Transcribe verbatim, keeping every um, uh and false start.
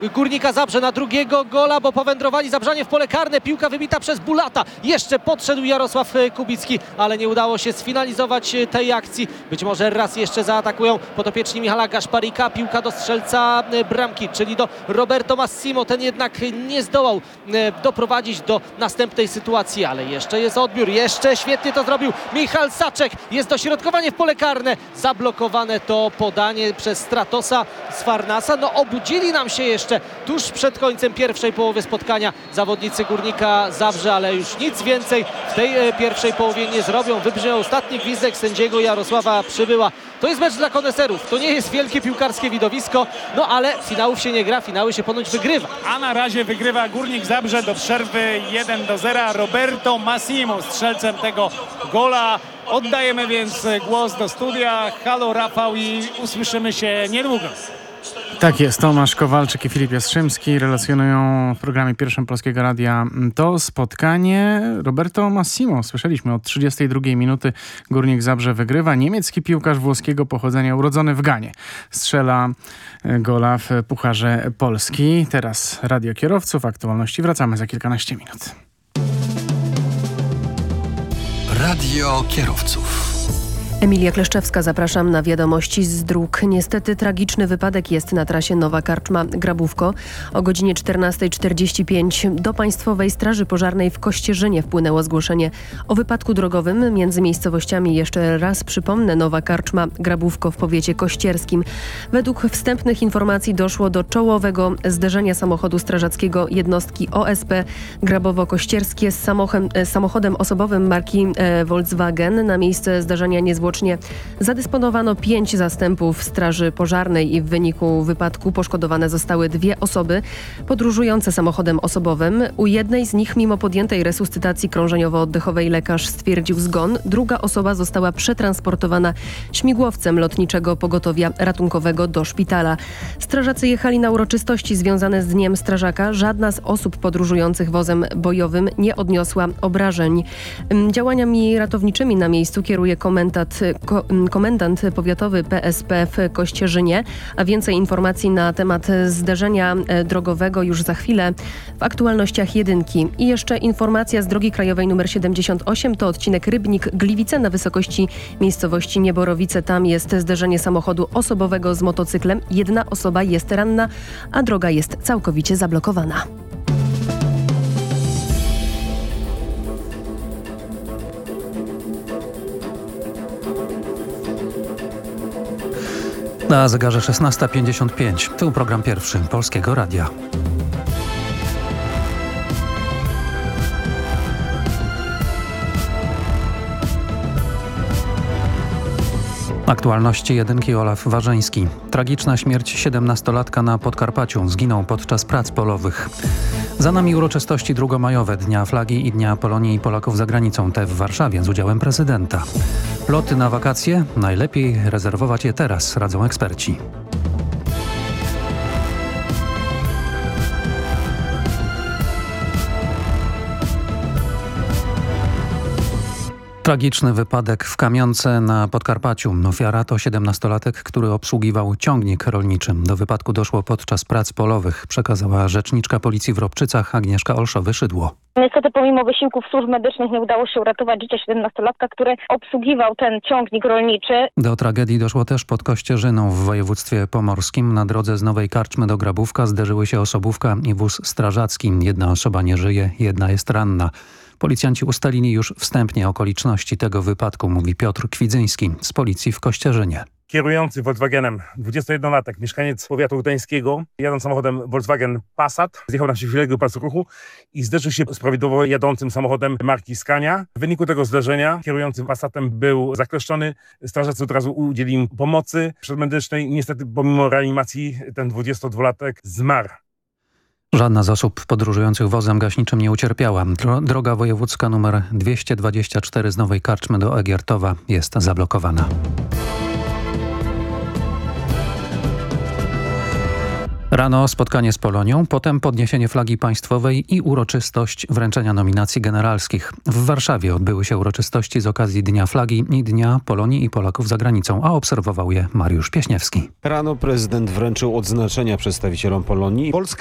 Górnika Zabrze na drugiego gola, bo powędrowali Zabrzanie w pole karne. Piłka wybita przez Bulata. Jeszcze podszedł Jarosław Kubicki, ale nie udało się sfinalizować tej akcji. Być może raz jeszcze zaatakują podopieczni Michala Gaszparika. Piłka do strzelca bramki, czyli do Roberto Massimo. Ten jednak nie zdołał doprowadzić do następnej sytuacji, ale jeszcze jest odbiór. Jeszcze świetnie to zrobił Michal Saczek. Jest dośrodkowanie w pole karne. Zablokowane to podanie przez Stratosa z Farnasa. No obudzili nam się jeszcze tuż przed końcem pierwszej połowy spotkania zawodnicy Górnika Zabrze, ale już nic więcej w tej pierwszej połowie nie zrobią. Wybrzmiał ostatni gwizdek sędziego Jarosława Przybyła. To jest mecz dla koneserów. To nie jest wielkie piłkarskie widowisko, no ale finałów się nie gra, finały się ponoć wygrywa. A na razie wygrywa Górnik Zabrze do przerwy jeden do zera. Roberto Massimo strzelcem tego gola. Oddajemy więc głos do studia. Halo Rafał i usłyszymy się niedługo. Tak jest, Tomasz Kowalczyk i Filip Jastrzębski relacjonują w programie Pierwszym Polskiego Radia to spotkanie. Roberto Massimo, słyszeliśmy, od trzydziestej drugiej minuty Górnik Zabrze wygrywa. Niemiecki piłkarz włoskiego pochodzenia, urodzony w Ganie, strzela gola w Pucharze Polski. Teraz Radio Kierowców, aktualności. Wracamy za kilkanaście minut. Radio Kierowców. Emilia Kleszczewska, zapraszam na wiadomości z dróg. Niestety tragiczny wypadek jest na trasie Nowa Karczma-Grabówko. O godzinie czternastej czterdzieści pięć do Państwowej Straży Pożarnej w Kościerzynie wpłynęło zgłoszenie o wypadku drogowym między miejscowościami. Jeszcze raz przypomnę, Nowa Karczma-Grabówko w powiecie kościerskim. Według wstępnych informacji doszło do czołowego zderzenia samochodu strażackiego jednostki O S P Grabowo-Kościerskie z samochodem, samochodem osobowym marki e, Volkswagen. Na miejsce zdarzenia niezwłocznie zadysponowano pięć zastępów Straży Pożarnej i w wyniku wypadku poszkodowane zostały dwie osoby podróżujące samochodem osobowym. U jednej z nich mimo podjętej resuscytacji krążeniowo-oddechowej lekarz stwierdził zgon. Druga osoba została przetransportowana śmigłowcem Lotniczego Pogotowia Ratunkowego do szpitala. Strażacy jechali na uroczystości związane z Dniem Strażaka. Żadna z osób podróżujących wozem bojowym nie odniosła obrażeń. Działaniami ratowniczymi na miejscu kieruje komendant Ko- komendant powiatowy P S P w Kościerzynie, a więcej informacji na temat zdarzenia drogowego już za chwilę w aktualnościach jedynki. I jeszcze informacja z drogi krajowej nr siedemdziesiąt osiem, to odcinek Rybnik-Gliwice na wysokości miejscowości Nieborowice. Tam jest zderzenie samochodu osobowego z motocyklem. Jedna osoba jest ranna, a droga jest całkowicie zablokowana. Na zegarze szesnasta pięćdziesiąt pięć. To program Pierwszy Polskiego Radia. Aktualności jedynki. Olaf Warzeński. Tragiczna śmierć siedemnastolatka na Podkarpaciu. Zginął podczas prac polowych. Za nami uroczystości drugomajowe Dnia Flagi i Dnia Polonii i Polaków za granicą, te w Warszawie z udziałem prezydenta. Loty na wakacje? Najlepiej rezerwować je teraz, radzą eksperci. Tragiczny wypadek w Kamionce na Podkarpaciu. Ofiara to siedemnastolatek, który obsługiwał ciągnik rolniczy. Do wypadku doszło podczas prac polowych, przekazała rzeczniczka policji w Ropczycach Agnieszka Olszowy-Szydło. Niestety pomimo wysiłków służb medycznych nie udało się uratować życia siedemnastolatka, który obsługiwał ten ciągnik rolniczy. Do tragedii doszło też pod Kościerzyną w województwie pomorskim. Na drodze z Nowej Karczmy do Grabówka zderzyły się osobówka i wóz strażacki. Jedna osoba nie żyje, jedna jest ranna. Policjanci ustalili już wstępnie okoliczności tego wypadku, mówi Piotr Kwidzyński z policji w Kościerzynie. Kierujący Volkswagenem dwudziestojednolatek, mieszkaniec powiatu gdańskiego, jadąc samochodem Volkswagen Passat, zjechał na przeciwległy pas ruchu i zderzył się z prawidłowo jadącym samochodem marki Scania. W wyniku tego zderzenia kierujący Passatem był zakleszczony. Strażacy od razu udzielili im pomocy przedmedycznej. Niestety pomimo reanimacji ten dwudziestodwulatek zmarł. Żadna z osób podróżujących wozem gaśniczym nie ucierpiała. Droga wojewódzka nr dwieście dwadzieścia cztery z Nowej Karczmy do Egiertowa jest zablokowana. Rano spotkanie z Polonią, potem podniesienie flagi państwowej i uroczystość wręczenia nominacji generalskich. W Warszawie odbyły się uroczystości z okazji Dnia Flagi i Dnia Polonii i Polaków za granicą, a obserwował je Mariusz Pieśniewski. Rano prezydent wręczył odznaczenia przedstawicielom Polonii. Polska